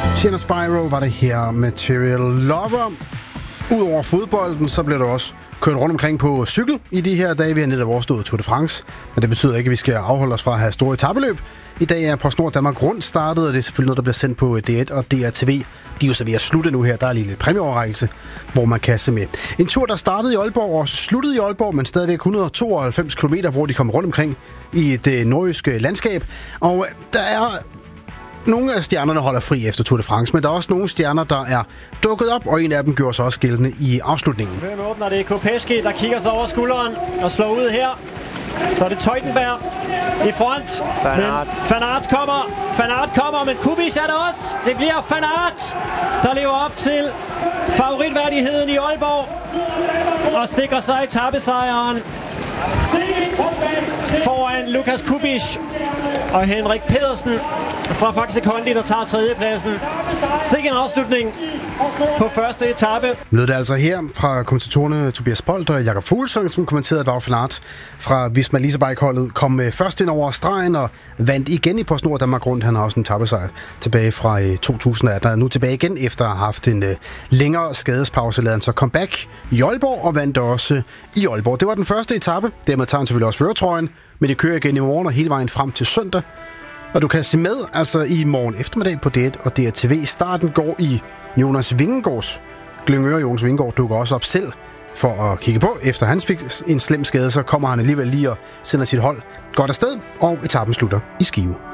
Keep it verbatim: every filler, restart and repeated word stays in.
Sienna Spyro var det her, Material Lover. Udover fodbolden, så bliver der også kørt rundt omkring på cykel i de her dage. Vi har netop overstået Tour de France, men det betyder ikke, at vi skal afholde os fra at have store etapeløb. I dag er PostNord Danmark Rundt startet, og det er selvfølgelig noget, der bliver sendt på D et og D R T V. De er jo så ved at slutte nu her. Der er lige lidt præmieoverrækkelse, hvor man kan se med. En tur, der startede i Aalborg og sluttede i Aalborg, men stadigvæk et hundrede og tooghalvfems kilometer, hvor de kommer rundt omkring i det nordjyske landskab. Og der er nogle af stjernerne holder fri efter Tour de France, men der er også nogle stjerner, der er dukket op, og en af dem gjorde sig også gældende i afslutningen. Hvem åbner det? Kopeschke, der kigger sig over skulderen og slår ud her. Så er det Teutenberg i front. Van Aert. Van Aert kommer. Van Aert kommer, men Kubic er der også. Det bliver Van Aert, der lever op til favoritværdigheden i Aalborg og sikrer sig etapesejren foran Lukas Kubic og Henrik Pedersen fra Faxe Kondi, der tager tredjepladsen. Sikke en afslutning på første etape. Lød det altså her fra kommentatorerne Tobias Bolt og Jakob Fuglsang, som kommenterede, at Wout van Aert fra Visma Leasebike-holdet kom først ind over stregen og vandt igen i PostNord Danmark Rundt. Han har også en etapesejr tilbage fra to tusind atten, og nu tilbage igen efter at have haft en uh, længere skadespause. Lavede han så comeback i Aalborg og vandt også i Aalborg. Det var den første etape. Dermed tager han selvfølgelig også førertrøjen, men det kører igen i morgen og hele vejen frem til søndag. Og du kan se med altså i morgen eftermiddag på D et og D R T V. Starten går i Jonas Vingegaards. Glyngøre Jonas Vingegaard dukker også op selv for at kigge på. Efter han fik en slem skade, så kommer han alligevel lige og sender sit hold godt afsted, og etappen slutter i Skive.